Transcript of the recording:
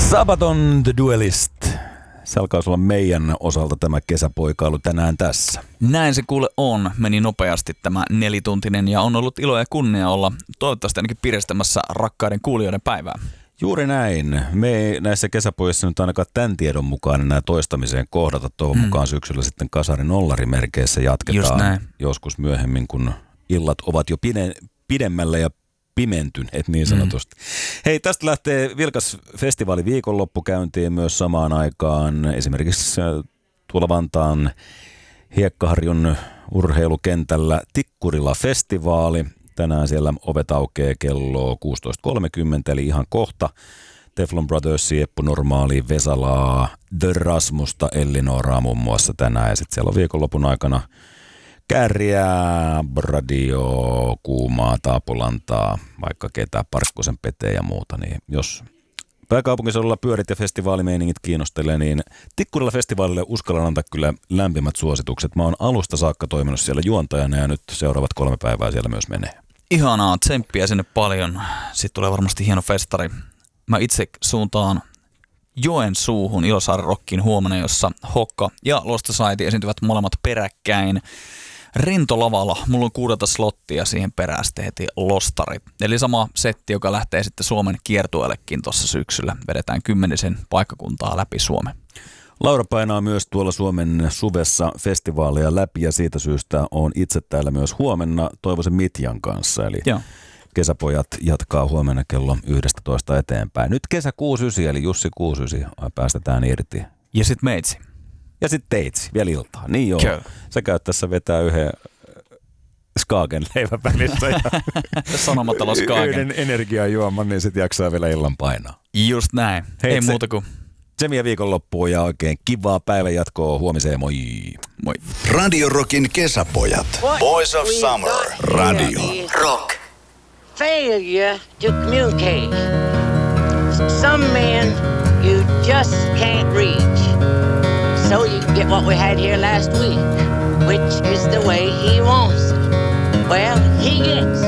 Sabaton The Duelist. Se alkaa olla meidän osalta tämä kesäpoikailu tänään tässä. Näin se kuule on. Meni nopeasti tämä 4-tuntinen ja on ollut ilo ja kunnia olla toivottavasti ainakin piristämässä rakkaiden kuulijoiden päivää. Juuri näin. Me ei näissä kesäpojissa nyt ainakaan tämän tiedon mukaan enää toistamiseen kohdata. Toivon mukaan syksyllä sitten kasarin nollarimerkeissä jatketaan joskus myöhemmin, kun illat ovat jo pidemmällä ja pimentyneet niin sanotusti. Hei, tästä lähtee vilkas festivaali viikonloppu käyntiin myös samaan aikaan. Esimerkiksi tuolla Vantaan Hiekkaharjun urheilukentällä Tikkurila-festivaali. Tänään siellä ovet aukeaa kello 16.30, eli ihan kohta. Teflon Brothers, Eppu Normaali, Vesalaa, The Rasmusta, Ellinoraa muun muassa tänään. Ja sitten siellä on viikonlopun aikana Kääriää, Bradio, Kuumaa, Taapolantaa, vaikka ketä, Parkkosen Pete ja muuta. Niin jos pääkaupunkiseudulla pyörit ja festivaalimeiningit kiinnostelee, niin Tikkurila-festivaalille uskallan antaa kyllä lämpimät suositukset. Mä oon alusta saakka toiminut siellä juontajana ja nyt seuraavat 3 päivää siellä myös menee. Ihanaa, tsemppiä sinne paljon. Sitten tulee varmasti hieno festari. Mä itse suuntaan Joensuuhun Ilosaaren Rockiin huomenna, jossa Hokka ja Lost Society esiintyvät molemmat peräkkäin rintolavalla. Mulla on 6 slottia siihen perään sitten heti lostarit. Eli sama setti, joka lähtee sitten Suomen kiertueellekin tuossa syksyllä. Vedetään 10 paikkakuntaa läpi Suomen. Laura painaa myös tuolla Suomen suvessa festivaaleja läpi ja siitä syystä on itse täällä myös huomenna Toivosen Mitjan kanssa. Eli kesäpojat jatkaa huomenna kello 11 eteenpäin. Nyt kesä 69, eli Jussi 69 päästetään irti. Ja sit meitsi. Ja sit teitsi, vielä iltaa. Niin joo. Sä käyt tässä vetää yhden Skagen leivän välissä. Sanomatalo Skagen. Yhden energiajuoman, niin sit jaksaa vielä illan painaa. Just näin. Hei, ei muuta kuin tsemiä viikonloppuun ja oikein kivaa päivän jatkoa huomiseen. Moi! Moi. Radio Rockin kesäpojat. Boys of Summer. Radio Rock. Failure to communicate. Some men you just can't reach. So you get what we had here last week, which is the way he wants it. Well, he gets